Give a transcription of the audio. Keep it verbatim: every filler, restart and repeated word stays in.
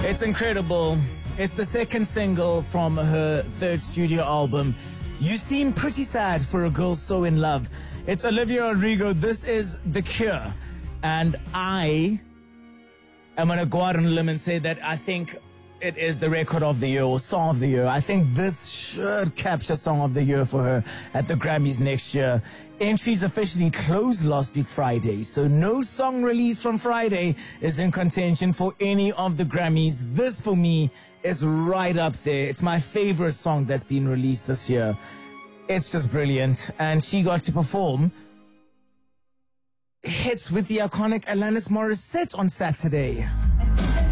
It's incredible. It's the second single from her third studio album. You seem pretty sad for a girl so in love. It's Olivia Rodrigo. This is The Cure. And I am going to go out on a limb and say that I think it is the record of the year or song of the year. I think this should capture song of the year for her at the Grammys next year. Entries officially closed last week Friday, so no song release from Friday is in contention for any of the Grammys. This for me is right up there. It's my favorite song that's been released this year. It's just brilliant. And she got to perform hits with the iconic Alanis Morissette on Saturday.